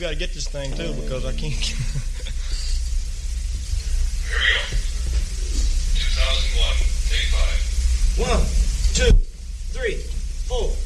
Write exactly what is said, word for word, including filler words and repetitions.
got to get this thing too because I can't. Here we go. two thousand one, take five. One, two, three, four.